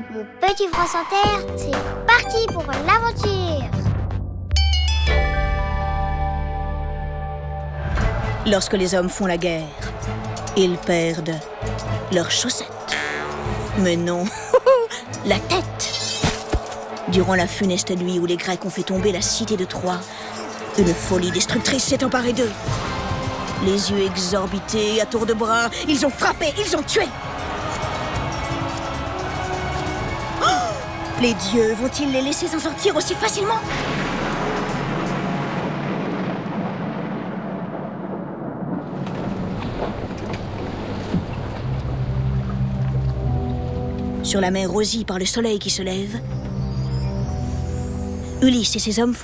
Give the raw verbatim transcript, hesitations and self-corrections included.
Mon petit France Inter, c'est parti pour l'aventure. Lorsque les hommes font la guerre, ils perdent leurs chaussettes. Mais non, la tête. Durant la funeste nuit où les Grecs ont fait tomber la cité de Troie, une folie destructrice s'est emparée d'eux. Les yeux exorbités, à tour de bras, ils ont frappé, ils ont tué. Oh, les dieux vont-ils les laisser s'en sortir aussi facilement ? Sur la mer rosie par le soleil qui se lève, Ulysse et ses hommes font